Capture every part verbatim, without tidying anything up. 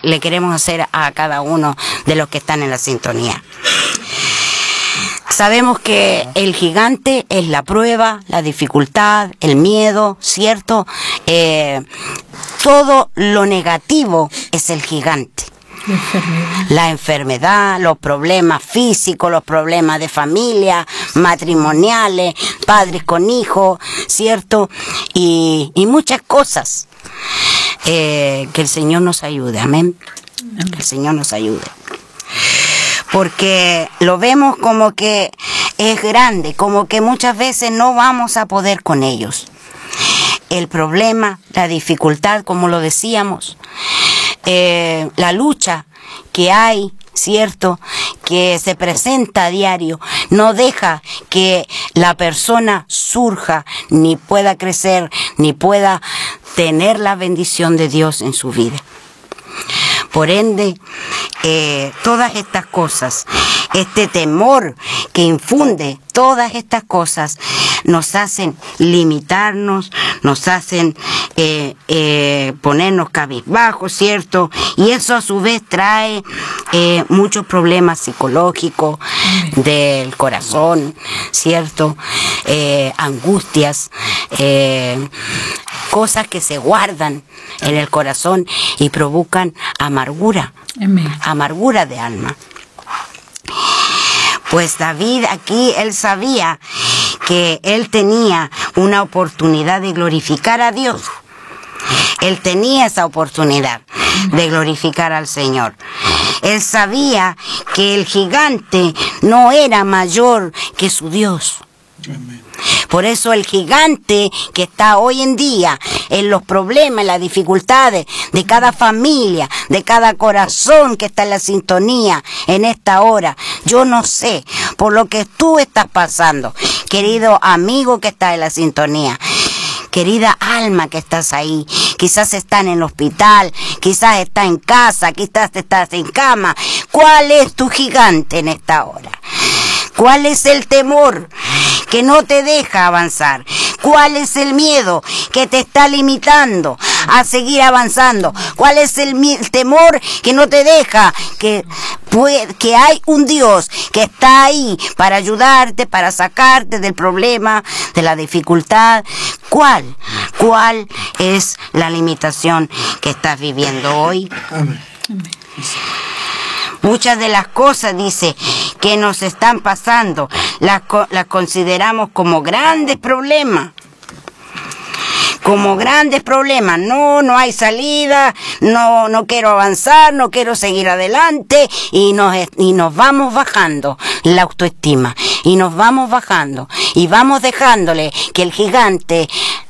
le queremos hacer a cada uno de los que están en la sintonía. Sabemos que el gigante es la prueba, la dificultad, el miedo, ¿cierto? Eh, todo lo negativo es el gigante. La enfermedad. La enfermedad, los problemas físicos, los problemas de familia, matrimoniales, padres con hijos, ¿cierto? Y, y muchas cosas. Eh, que el Señor nos ayude, amén. Amén. Que el Señor nos ayude. Porque lo vemos como que es grande, como que muchas veces no vamos a poder con ellos. El problema, la dificultad, como lo decíamos, eh, la lucha que hay, ¿cierto?, que se presenta a diario, no deja que la persona surja, ni pueda crecer, ni pueda tener la bendición de Dios en su vida. Por ende, eh, todas estas cosas, este temor que infunde todas estas cosas, nos hacen limitarnos, nos hacen eh, eh, ponernos cabizbajos, ¿cierto? Y eso a su vez trae eh, muchos problemas psicológicos del corazón, ¿cierto? Eh, angustias, eh, cosas que se guardan en el corazón y provocan amargura, Amén. amargura de alma. Pues David aquí, él sabía que él tenía una oportunidad de glorificar a Dios. Él tenía esa oportunidad de glorificar al Señor. Él sabía que el gigante no era mayor que su Dios. Amén. Por eso el gigante que está hoy en día en los problemas, en las dificultades de cada familia, de cada corazón que está en la sintonía en esta hora, yo no sé por lo que tú estás pasando, querido amigo que está en la sintonía. Querida alma que estás ahí, quizás está en el hospital, quizás está en casa, quizás estás en cama. ¿Cuál es tu gigante en esta hora? ¿Cuál es el temor que no te deja avanzar? ¿Cuál es el miedo que te está limitando a seguir avanzando? ¿Cuál es el, el temor que no te deja que, que hay un Dios que está ahí para ayudarte, para sacarte del problema, de la dificultad? ¿Cuál? ¿Cuál es la limitación que estás viviendo hoy? Amén. Muchas de las cosas, dice, que nos están pasando, las, las consideramos como grandes problemas. Como grandes problemas. No, no hay salida, no, no quiero avanzar, no quiero seguir adelante, y nos, y nos vamos bajando la autoestima, y nos vamos bajando, y vamos dejándole que el gigante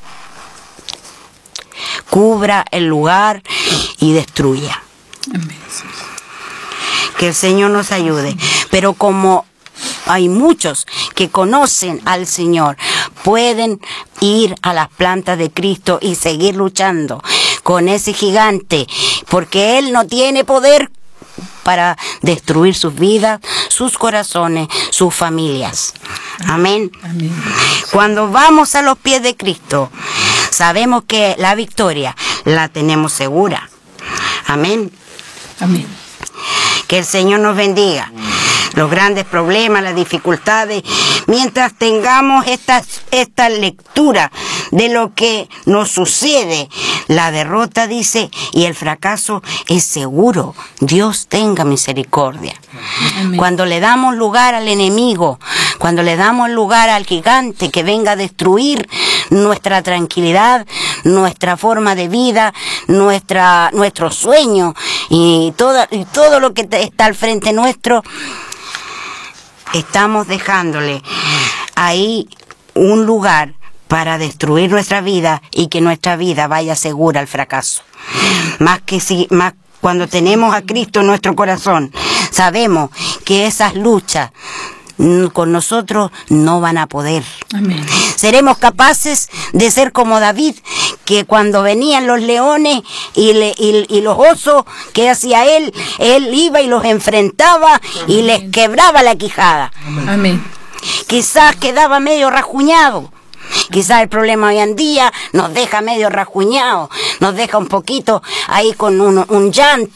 cubra el lugar y destruya. Amén. Que el Señor nos ayude. Pero como hay muchos que conocen al Señor, pueden ir a las plantas de Cristo y seguir luchando con ese gigante, porque Él no tiene poder para destruir sus vidas, sus corazones, sus familias. Amén. Amén. Cuando vamos a los pies de Cristo, sabemos que la victoria la tenemos segura. Amén. Amén. Que el Señor nos bendiga. Los grandes problemas, las dificultades, mientras tengamos esta, esta lectura de lo que nos sucede, la derrota, dice, y el fracaso es seguro. Dios tenga misericordia. Amén. Cuando le damos lugar al enemigo, cuando le damos lugar al gigante que venga a destruir nuestra tranquilidad, nuestra forma de vida, nuestra, nuestro sueño y todo, y todo lo que está al frente nuestro, estamos dejándole ahí un lugar para destruir nuestra vida y que nuestra vida vaya segura al fracaso. Más que si, más cuando tenemos a Cristo en nuestro corazón, sabemos que esas luchas con nosotros no van a poder. Amén. Seremos capaces de ser como David, que cuando venían los leones y, le, y, y los osos, ¿qué hacía él? Él iba y los enfrentaba y les quebraba la quijada. Amén. Quizás quedaba medio rajuñado. Quizás el problema hoy en día nos deja medio rajuñado, nos deja un poquito ahí con un, un llanto,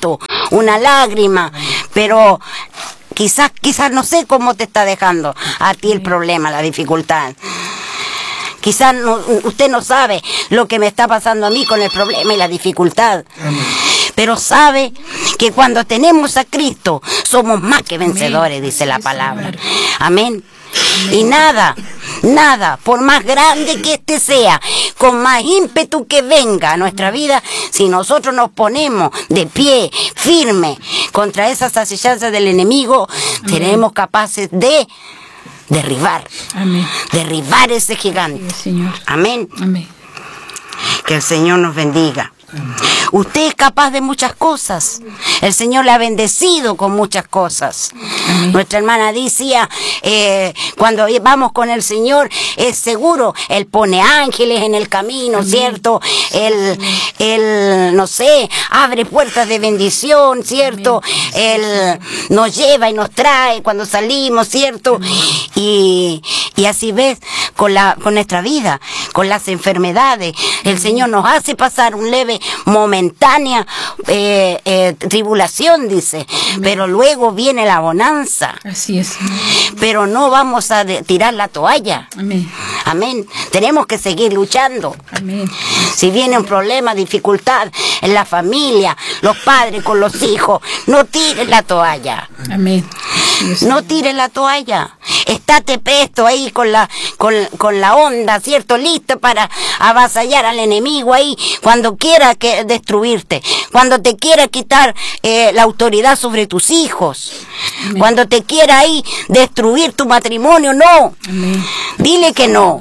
una lágrima, pero quizás, quizás no sé cómo te está dejando a ti el problema, la dificultad. Quizás no, usted no sabe lo que me está pasando a mí con el problema y la dificultad. Amén. Pero sabe que cuando tenemos a Cristo somos más que vencedores, dice la palabra. Amén. Y nada, nada, por más grande que este sea, con más ímpetu que venga a nuestra vida, si nosotros nos ponemos de pie, firme, contra esas asechanzas del enemigo, amén, seremos capaces de derribar, amén, derribar ese gigante. Sí, Señor. Amén. Amén. Que el Señor nos bendiga. Usted es capaz de muchas cosas. El Señor le ha bendecido con muchas cosas. Amén. Nuestra hermana decía, eh, cuando vamos con el Señor, es seguro, Él pone ángeles en el camino, amén, ¿cierto? Él, Él, no sé, abre puertas de bendición, ¿cierto? Amén. Él nos lleva y nos trae cuando salimos, ¿cierto? Y, y así ves, con, la, con nuestra vida, con las enfermedades, el Señor nos hace pasar un leve momentánea eh, eh, tribulación, dice, amén, pero luego viene la bonanza. Así es. Pero no vamos a de, tirar la toalla. Amén. Amén. Tenemos que seguir luchando. Amén. Si viene un problema, dificultad en la familia, los padres con los hijos, no tires la toalla. Amén. No tires la toalla. Estate presto ahí con la, con, con la onda, ¿cierto? Listo para avasallar al enemigo ahí cuando quiera que destruirte, cuando te quiera quitar eh, la autoridad sobre tus hijos, amén, cuando te quiera ahí destruir tu matrimonio, no. Amén. Dile que no.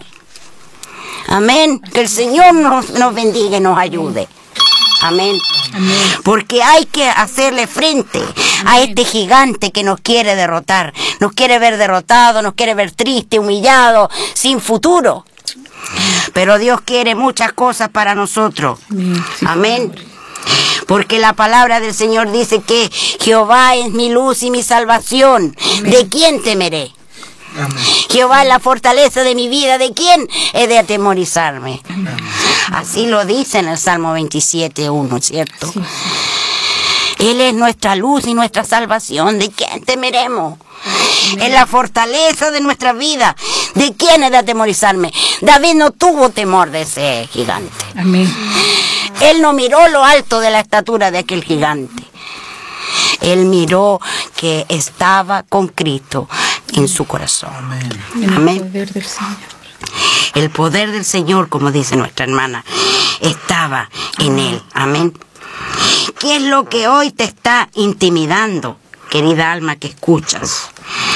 Amén. Que el Señor nos, nos bendiga y nos ayude. Amén. Amén. Porque hay que hacerle frente, amén, a este gigante que nos quiere derrotar. Nos quiere ver derrotado, nos quiere ver triste, humillado, sin futuro. Pero Dios quiere muchas cosas para nosotros. Amén. Sí, amén. Porque la palabra del Señor dice que Jehová es mi luz y mi salvación. Amén. ¿De quién temeré? Amén. Jehová es la fortaleza de mi vida. ¿De quién he de atemorizarme? Amén. Así lo dice en el Salmo veintisiete, uno, ¿cierto? Sí, sí. Él es nuestra luz y nuestra salvación. ¿De quién temeremos? Amén. Es la fortaleza de nuestra vida. ¿De quién he de atemorizarme? David no tuvo temor de ese gigante. Amén. Él no miró lo alto de la estatura de aquel gigante. Él miró que estaba con Cristo en su corazón. Amén. Amén. El poder del Señor. El poder del Señor, como dice nuestra hermana, estaba en él. Amén. ¿Qué es lo que hoy te está intimidando, querida alma que escuchas?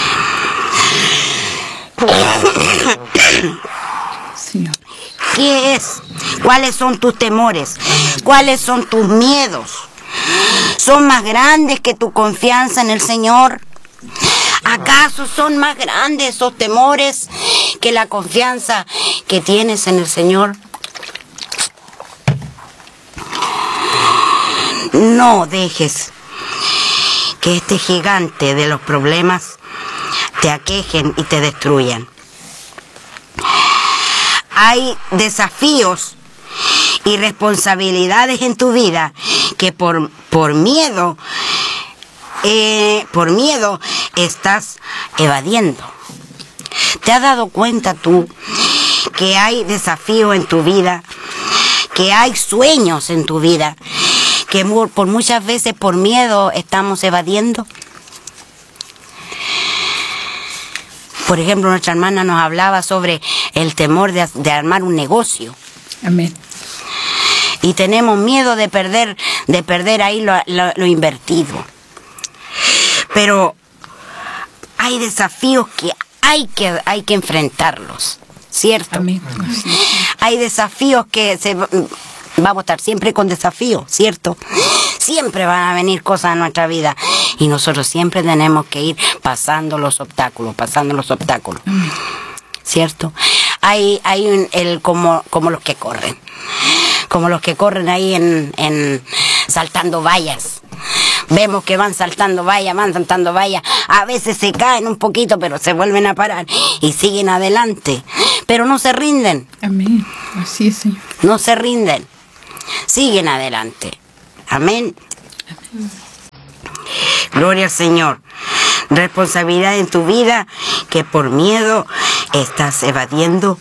Señor. ¿Qué es? ¿Cuáles son tus temores? ¿Cuáles son tus miedos? ¿Son más grandes que tu confianza en el Señor? ¿Acaso son más grandes esos temores que la confianza que tienes en el Señor? No dejes que este gigante de los problemas te aquejen y te destruyan. Hay desafíos y responsabilidades en tu vida que por, por miedo, eh, por miedo estás evadiendo. ¿Te has dado cuenta tú que hay desafíos en tu vida, que hay sueños en tu vida, que por muchas veces por miedo estamos evadiendo? Por ejemplo, nuestra hermana nos hablaba sobre el temor de, de armar un negocio. Amén. Y tenemos miedo de perder, de perder ahí lo, lo, lo invertido. Pero hay desafíos que hay que, hay que enfrentarlos, ¿cierto? Amén. Hay desafíos que se, vamos a estar siempre con desafíos, ¿cierto? Siempre van a venir cosas en nuestra vida y nosotros siempre tenemos que ir pasando los obstáculos, pasando los obstáculos, ¿cierto? Hay, hay un, el, como, como los que corren, como los que corren ahí en, en saltando vallas. Vemos que van saltando vallas, van saltando vallas, a veces se caen un poquito, pero se vuelven a parar y siguen adelante, pero no se rinden. Amén. Así es, Señor. No se rinden, siguen adelante. Amén. Amén. Gloria al Señor. Responsabilidad en tu vida que por miedo estás evadiendo.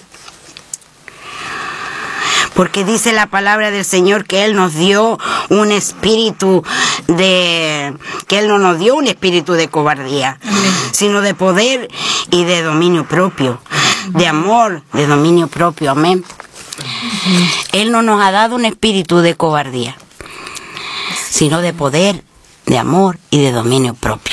Porque dice la palabra del Señor que Él nos dio un espíritu de... que Él no nos dio un espíritu de cobardía, Amén. sino de poder y de dominio propio, de amor, de dominio propio. Amén. Amén. Él no nos ha dado un espíritu de cobardía, sino de poder, de amor y de dominio propio.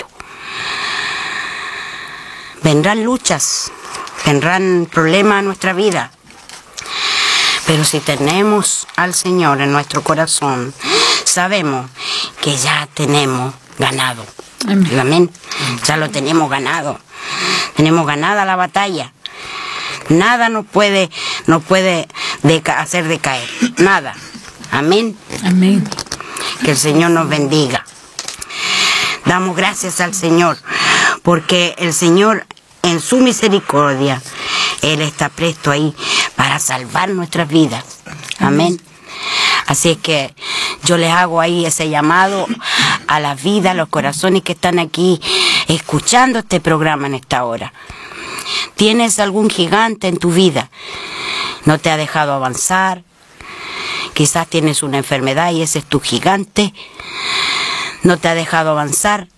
Vendrán luchas, vendrán problemas en nuestra vida. Pero si tenemos al Señor en nuestro corazón, sabemos que ya tenemos ganado. Amén. Amén. Ya lo tenemos ganado. Tenemos ganada la batalla. Nada nos puede, nos puede deca- hacer decaer. Nada. Amén. Amén. Que el Señor nos bendiga. Damos gracias al Señor, porque el Señor en su misericordia, Él está presto ahí para salvar nuestras vidas. Amén. Así es que yo les hago ahí ese llamado a la vida, a los corazones que están aquí escuchando este programa en esta hora. ¿Tienes algún gigante en tu vida? ¿No te ha dejado avanzar? Quizás tienes una enfermedad y ese es tu gigante. ¿No te ha dejado avanzar?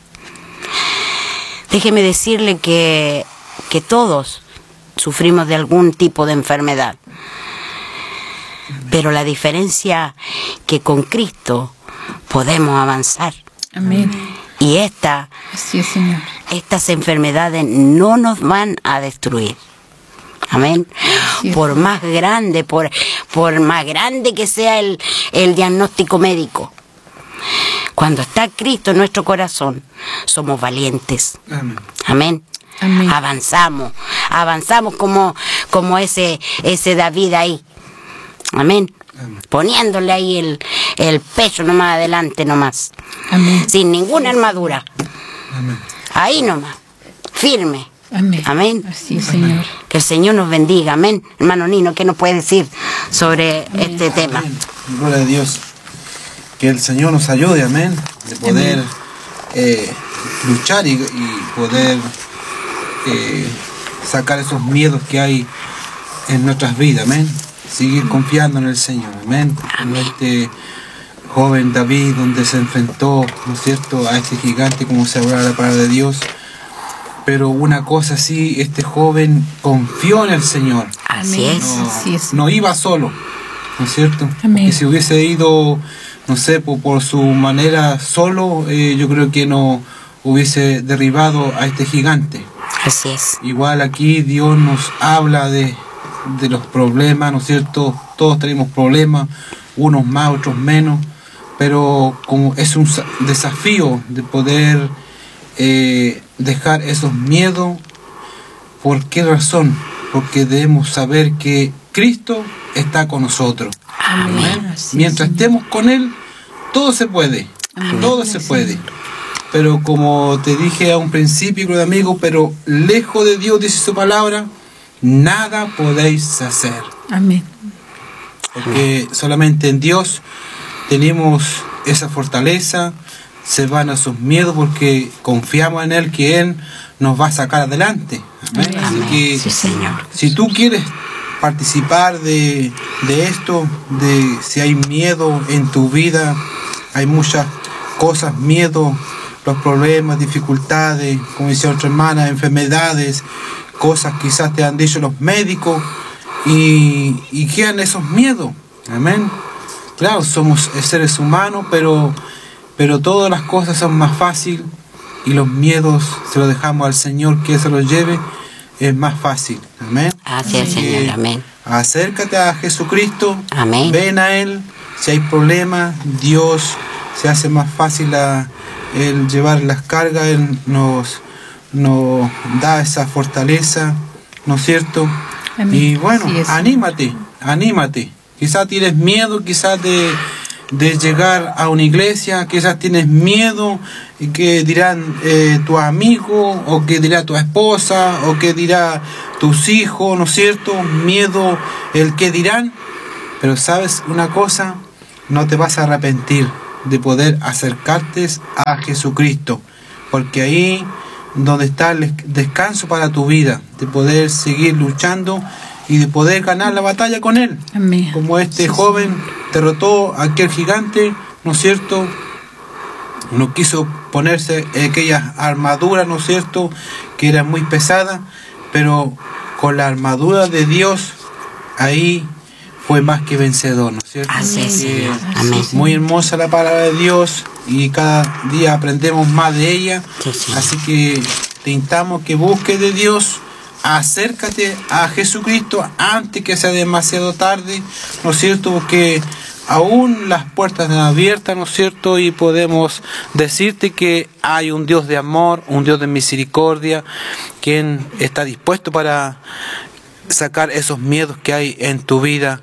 Déjeme decirle que, que todos sufrimos de algún tipo de enfermedad. Pero la diferencia que con Cristo podemos avanzar. Amén. Y esta, Así es, Señor. estas enfermedades no nos van a destruir. Amén. Así es. Por más grande, por, por más grande que sea el, el diagnóstico médico. Cuando está Cristo en nuestro corazón, somos valientes. Amén. Amén. Amén. Avanzamos, avanzamos como, como ese, ese David ahí. Amén. Amén. Poniéndole ahí el, el pecho nomás adelante nomás. Amén. Sin ninguna armadura. Amén. Ahí nomás. Firme. Amén. Amén. Así es, Señor. Que el Señor nos bendiga. Amén. Hermano Nino, ¿qué nos puede decir sobre este tema? Amén. Gloria a Dios. Que el Señor nos ayude, amén, de poder eh, luchar y, y poder eh, sacar esos miedos que hay en nuestras vidas, amén. Seguir confiando en el Señor, amén. En este joven David, donde se enfrentó, ¿no es cierto?, a este gigante, como se habla la palabra de Dios. Pero una cosa sí, este joven confió en el Señor. Así Amén. es. No, Así es. no iba solo, ¿no es cierto? Amén. Porque si hubiese ido, no sé, por, por su manera solo, eh, yo creo que no hubiese derribado a este gigante. Así es. Igual aquí Dios nos habla de, de los problemas, ¿no es cierto? Todos tenemos problemas, unos más, otros menos, pero como es un sa- desafío de poder eh, dejar esos miedos. ¿Por qué razón? Porque debemos saber que Cristo está con nosotros. Amén. Así es, Mientras Señor. estemos con Él, todo se puede, Amén. todo se puede. Pero como te dije a un principio, querido amigo, pero lejos de Dios, dice su palabra, nada podéis hacer. Amén. Porque solamente en Dios tenemos esa fortaleza, se van a sus miedos porque confiamos en Él, que Él nos va a sacar adelante. Amén. Amén. Así que Sí, Señor. si tú quieres participar de, de esto, de si hay miedo en tu vida, hay muchas cosas, miedo, los problemas, dificultades, como decía otra hermana, enfermedades, cosas quizás te han dicho los médicos y, y quedan esos miedos. Amén. Claro, somos seres humanos, pero, pero todas las cosas son más fáciles y los miedos se los dejamos al Señor que se los lleve, es más fácil. Amén. Así es, Así que Señor. Amén. Acércate a Jesucristo. Amén. Ven a Él. Si hay problemas, Dios se hace más fácil a el llevar las cargas. Él nos, nos da esa fortaleza, ¿no es cierto? Amén. Y bueno, Así es. anímate, anímate. Quizás tienes miedo, quizás de, de llegar a una iglesia, quizás tienes miedo y que dirán eh, tus amigos, o que dirá tu esposa, o que dirá tus hijos, ¿no es cierto? Miedo, el que dirán. Pero sabes una cosa, no te vas a arrepentir, de poder acercarte a Jesucristo, porque ahí donde está el descanso para tu vida, de poder seguir luchando y de poder ganar la batalla con Él. Amén. Como este Sí, joven sí. derrotó a aquel gigante, ¿no es cierto? No quiso ponerse aquella armadura, ¿no es cierto?, que era muy pesada, pero con la armadura de Dios, ahí fue más que vencedor, ¿no es cierto? Así es, Eh, Señor. Amén. Muy hermosa la palabra de Dios y cada día aprendemos más de ella. Sí, sí. Así que te instamos que busques de Dios, acércate a Jesucristo antes que sea demasiado tarde, ¿no es cierto? Porque aún las puertas están abiertas, ¿no es cierto? Y podemos decirte que hay un Dios de amor, un Dios de misericordia, quien está dispuesto para sacar esos miedos que hay en tu vida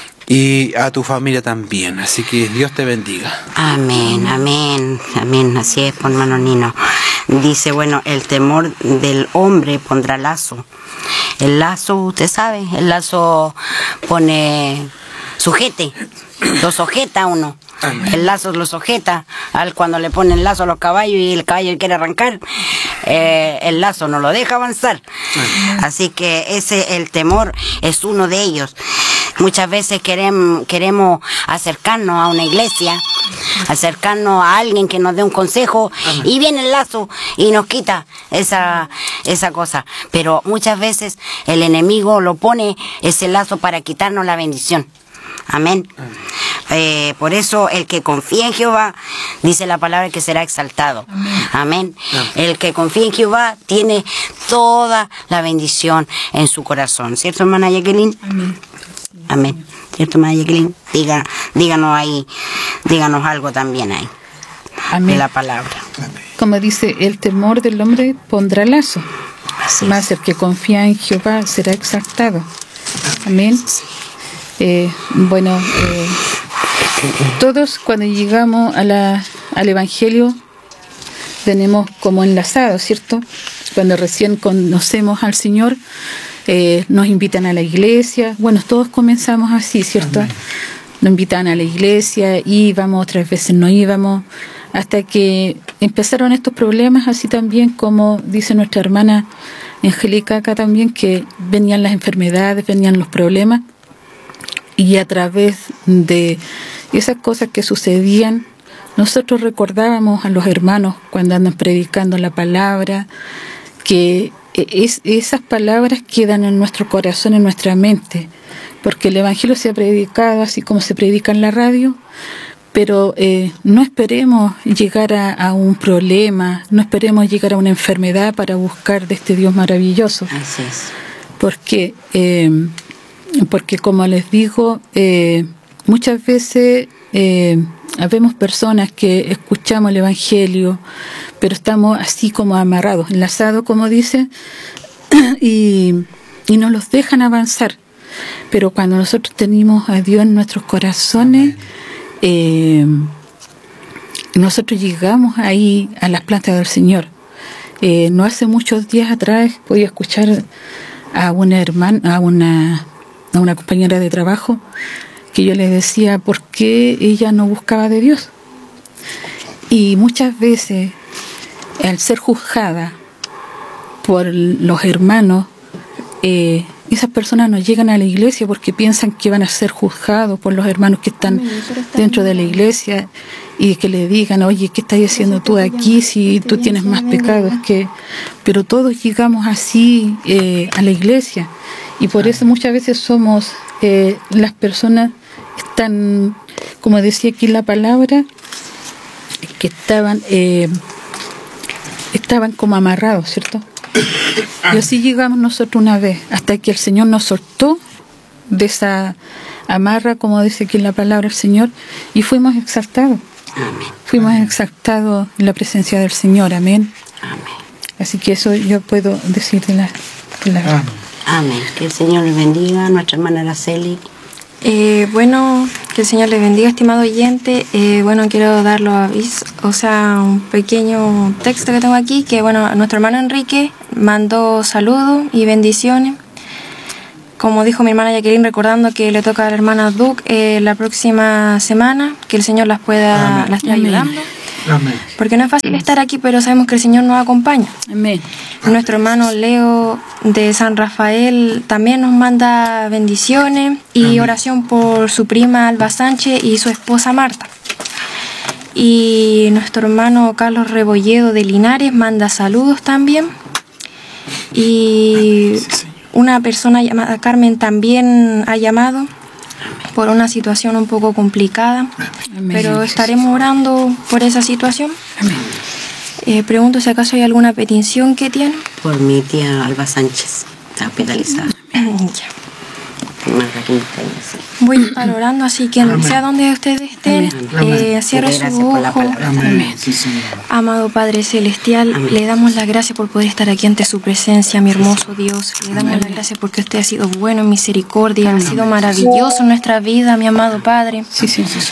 y a tu familia también. Así que Dios te bendiga. Amén, amén, amén. Así es, pues, hermano Nino. Dice, bueno, el temor del hombre pondrá lazo. El lazo, usted sabe, el lazo pone sujete, lo sujeta a uno. Amén. El lazo lo sujeta. Al cuando le ponen el lazo a los caballos y el caballo quiere arrancar, eh, el lazo no lo deja avanzar. Amén. Así que ese, el temor es uno de ellos. Muchas veces queremos, queremos acercarnos a una iglesia, acercarnos a alguien que nos dé un consejo, Amén. y viene el lazo y nos quita esa, esa cosa. Pero muchas veces el enemigo lo pone ese lazo para quitarnos la bendición. Amén. Amén. Eh, por eso el que confía en Jehová, dice la palabra, que será exaltado. Amén. Amén. Amén. El que confía en Jehová tiene toda la bendición en su corazón. ¿Cierto, hermana Jacqueline? Amén. Amén. ¿Cierto, hermana Jacqueline? Diga, díganos ahí, díganos algo también ahí, Amén. de la palabra. Amén. Como dice, el temor del hombre pondrá lazo, Así mas es. el que confía en Jehová será exaltado. Amén. Eh, bueno, eh, todos cuando llegamos a la, al Evangelio tenemos como enlazado, ¿cierto? Cuando recién conocemos al Señor, eh, nos invitan a la iglesia. Bueno, todos comenzamos así, ¿cierto? Amén. Nos invitan a la iglesia, íbamos, otras veces no íbamos, hasta que empezaron estos problemas, así también como dice nuestra hermana Angélica acá también, que venían las enfermedades, venían los problemas, y a través de esas cosas que sucedían, nosotros recordábamos a los hermanos cuando andan predicando la palabra, que es, esas palabras quedan en nuestro corazón, en nuestra mente, porque el Evangelio se ha predicado así como se predica en la radio, pero eh, no esperemos llegar a, a un problema, no esperemos llegar a una enfermedad para buscar de este Dios maravilloso, Así es. porque, eh, porque como les digo, eh, muchas veces eh, habemos personas que escuchamos el Evangelio, pero estamos así como amarrados, enlazados, como dice, y, y nos los dejan avanzar. Pero cuando nosotros tenemos a Dios en nuestros corazones, eh, nosotros llegamos ahí a las plantas del Señor. Eh, no hace muchos días atrás podía escuchar a una hermana, a una, a una compañera de trabajo, que yo le decía por qué ella no buscaba de Dios. Y muchas veces, al ser juzgada por los hermanos, eh, esas personas no llegan a la iglesia porque piensan que van a ser juzgados por los hermanos que están dentro de la iglesia, y que le digan, oye, ¿qué estás haciendo tú aquí si tú tienes más pecados que...? Pero todos llegamos así eh, a la iglesia, y por eso muchas veces somos, eh, las personas están, como decía aquí la palabra, que estaban, eh, estaban como amarrados, ¿cierto? Y así llegamos nosotros una vez, hasta que el Señor nos soltó de esa amarra, como dice aquí en la palabra el Señor, y fuimos exaltados. Amén. Fuimos exaltados en la presencia del Señor. Amén. Amén. Así que eso yo puedo decir de la... De la Amén. Amén. Que el Señor les bendiga, nuestra hermana Araceli. Eh, bueno, que el Señor les bendiga, estimado oyente. Eh, bueno, quiero dar los avisos, o sea, un pequeño texto que tengo aquí, que bueno, nuestro hermano Enrique mandó saludos y bendiciones. como dijo mi hermana Jacqueline, recordando que le toca a la hermana Duke eh, la próxima semana, que el Señor las pueda, las esté ayudando. Amén. Porque no es fácil estar aquí, pero sabemos que el Señor nos acompaña. Amén. Nuestro hermano Leo de San Rafael también nos manda bendiciones y Amén. oración por su prima Alba Sánchez y su esposa Marta. Y nuestro hermano Carlos Rebolledo de Linares manda saludos también. Y una persona llamada Carmen también ha llamado por una situación un poco complicada, Amén. pero estaremos orando por esa situación. Amén. Eh, pregunto si acaso hay alguna petición que tiene. Por mi tía Alba Sánchez, está hospitalizada. Ya. Marta Quinteña, sí. Voy a estar orando, así que Amén. sea donde ustedes estén, Amén. eh, cierre Gracias su por la ojo. palabra. Amén. Sí, Señor. Amado Padre Celestial, Amén. le damos las gracias por poder estar aquí ante su presencia, mi hermoso Dios. Le damos las gracias porque usted ha sido bueno en misericordia, ha sido maravilloso en nuestra vida, mi amado Padre. Sí, sí, sí.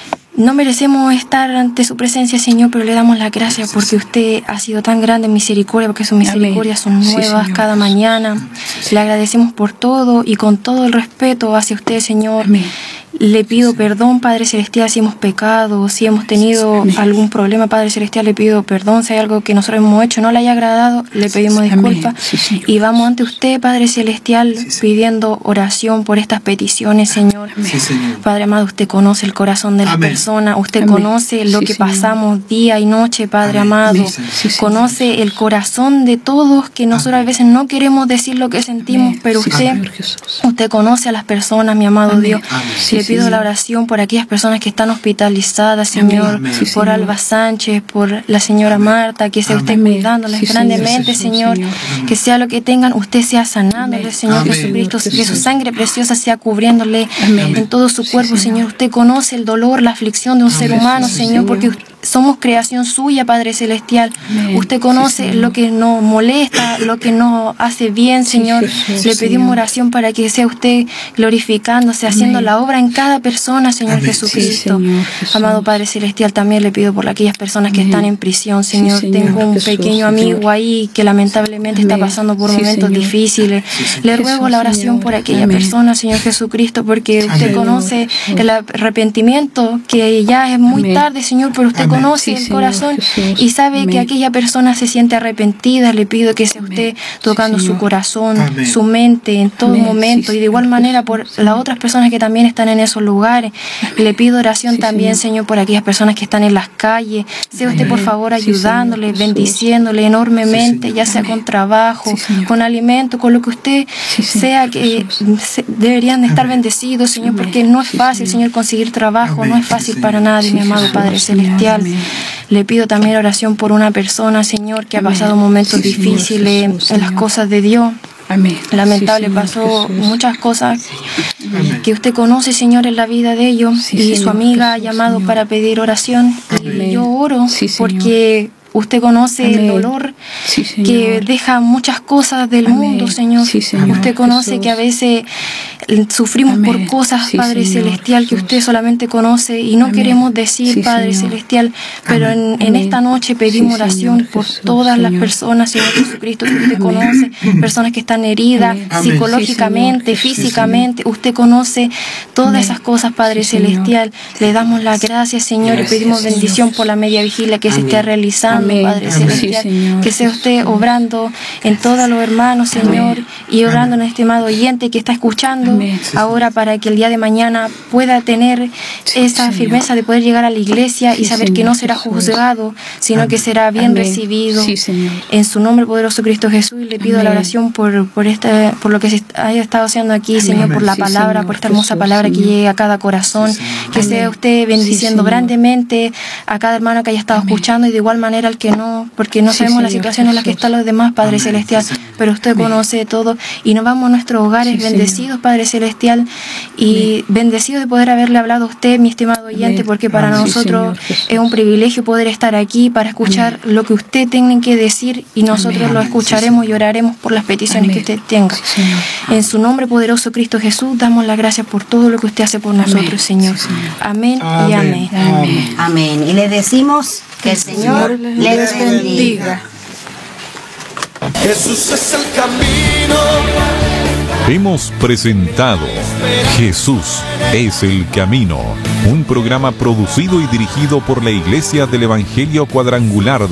No merecemos estar ante su presencia, Señor, pero le damos las gracias porque usted ha sido tan grande en misericordia, porque sus misericordias son Sí, nuevas Señor. cada mañana. Le agradecemos por todo y con todo el respeto hacia usted, Señor. Amén. Le pido perdón, Padre Celestial, si hemos pecado, si hemos tenido Amén. algún problema, Padre Celestial, le pido perdón. Si hay algo que nosotros hemos hecho no le haya agradado, le pedimos Amén. disculpas. Sí, Señor. Y vamos ante usted, Padre Celestial, pidiendo oración por estas peticiones, Señor. Sí, Señor. Padre amado, usted conoce el corazón de la Amén. persona, usted Amén. conoce lo Sí, que Señor. pasamos día y noche, Padre Amén. amado. Amén, Señor. Sí, Señor. Conoce el corazón de todos, que nosotros a veces no queremos decir lo que sentimos, Amén. pero Sí, usted, Señor Jesús. usted conoce a las personas, mi amado Amén. Dios. Amén. Sí, Le pido Señor. la oración por aquellas personas que están hospitalizadas, Amén. Señor, Amén. Sí, por Señor. Alba Sánchez, por la señora Marta, que sea usted Amén. cuidándolas Sí, Señor grandemente, Jesús, Señor, Señor. que sea lo que tengan, usted sea sanándoles, Amén. Señor Amén. Jesucristo, Sí, que su Señor. sangre preciosa sea cubriéndole Amén. en todo su Sí, cuerpo, Señor. Señor. Usted conoce el dolor, la aflicción de un ser Amén. humano, Sí, Señor, Señor. porque usted- somos creación suya, Padre Celestial. Amén. Usted Sí, conoce Señor. lo que nos molesta, lo que nos hace bien, Sí, Señor. Jesús, Le pedimos Señor. oración para que sea usted glorificándose, haciendo Amén. la obra en cada persona, Señor Amén. Jesucristo. Sí, Señor Jesús. Amado Padre Celestial, también le pido por aquellas personas que Amén. están en prisión, Sí, Señor. Señor Tengo un Jesús, pequeño Señor. amigo ahí que lamentablemente está Amén. pasando por Sí, momentos Señor. difíciles. Señor. Le ruego Jesús, la oración Señor. por aquella Amén. persona, Señor Jesucristo, porque usted Amén. conoce Señor. el arrepentimiento, que ya es muy Amén. tarde, Señor, pero usted Amén. conoce Sí, el Señor corazón Jesús. y sabe que Amén. aquella persona se siente arrepentida. Le pido que sea usted tocando su Señor. corazón, Amén. su mente en todo Amén. momento, Sí, y de igual Señor manera Jesús. por las otras personas que también están en esos lugares. Le pido oración Sí, también, Señor. Señor, por aquellas personas que están en las calles. Sea usted, por Amén. favor, Sí, Señor ayudándoles, Jesús. bendiciéndole enormemente, Sí, ya sea con trabajo, Sí, Señor. con alimento, con lo que usted Sí, Señor sea que Jesús. se- deberían de estar bendecidos, Señor, Amén. porque no es Sí, fácil, Señor. Señor, conseguir trabajo, Amén. no es Sí, fácil Señor. para nadie, Sí, mi amado Jesús, Padre Señor. Celestial. Amén. Le pido también oración por una persona, Señor, que ha Amén. pasado momentos Sí, Señor difíciles Jesús, en las Señor. cosas de Dios. Amén. Lamentable, Sí, Señor pasó Jesús. muchas cosas Amén. que usted conoce, Señor, en la vida de ellos. Sí, Y su Señor amiga ha Jesús, llamado Señor. para pedir oración. Y Amén. yo oro Sí, Señor. porque usted conoce el Amén. dolor Sí, Señor. que deja muchas cosas del Amén. mundo, Señor. Sí, Señor Usted conoce Jesús. que a veces eh, sufrimos Amén. por cosas, Sí, Padre Señor Celestial, que Jesús. usted solamente conoce y no Amén. queremos decir, Sí, Padre Señor. Celestial, pero en, en Amén. esta noche pedimos Sí, oración Señor por Jesús, todas las Señor. personas, Señor Jesucristo, que usted Amén. conoce, personas que están heridas Amén. Amén. psicológicamente, Sí, Señor Jesús, físicamente. Usted conoce todas Amén. esas cosas, Padre Sí, Señor. Celestial. Le damos las gracias, Señor, y Gracias, pedimos Señor. bendición por la media vigilia que se Amén. esté realizando, Amén. Padre Amén. Celestial. Sí, Señor Que sea usted Jesús. obrando en todos los hermanos, Señor, Amén. y orando en este amado oyente que está escuchando Amén. ahora, para que el día de mañana pueda tener esa Señor. firmeza de poder llegar a la iglesia y Sí, saber que Señor no será Jesús. juzgado, sino que Amén. será bien Amén. recibido. Sí, Señor. En su nombre poderoso Cristo Jesús, y le pido Amén. la oración por, por, este, por lo que se haya estado haciendo aquí, Amén. Señor, por la Sí, palabra, Señor por esta hermosa Jesús, palabra que Señor. llegue a cada corazón. Sí, Señor. Que sea Amén. usted bendiciendo Sí, Señor. grandemente a cada hermano que haya estado Amén. escuchando, y de igual manera al que no, porque no Sí, sabemos la Señor situación en la que Jesús. están los demás, Padre Amén. Celestial, Sí, Señor. pero usted Amén. conoce todo, y nos vamos a nuestros hogares Sí, Señor. bendecidos, Padre Celestial, y bendecidos de poder haberle hablado a usted, mi estimado oyente, Amén. porque para Amén. Sí, nosotros Señor Jesús. es un privilegio poder estar aquí para escuchar lo que usted tiene que decir, y nosotros Amén. lo escucharemos Sí, y oraremos por las peticiones Amén. que usted tenga. Sí, Señor. En su nombre poderoso Cristo Jesús, damos las gracias por todo lo que usted hace por nosotros, Amén. Señor. Sí, Señor. Amén y Amén. amén. Amén. Amén. Y le decimos que el Señor les bendiga. Jesús es el camino, Hemos presentado Jesús es el Camino, un programa producido y dirigido por la Iglesia del Evangelio Cuadrangular